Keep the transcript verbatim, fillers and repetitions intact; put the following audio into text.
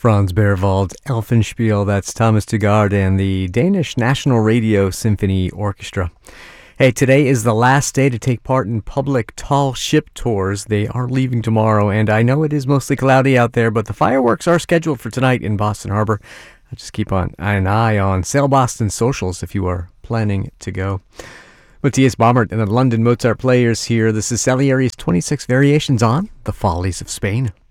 Franz Berwald's Elfenspiel, that's Thomas Tugard and the Danish National Radio Symphony Orchestra. Hey, today is the last day to take part in public tall ship tours. They are leaving tomorrow, and I know it is mostly cloudy out there, but the fireworks are scheduled for tonight in Boston Harbor. Just keep on an eye on Sail Boston socials if you are planning to go. Matthias Baumert and the London Mozart Players here. This is Salieri's twenty-six Variations on the Follies of Spain.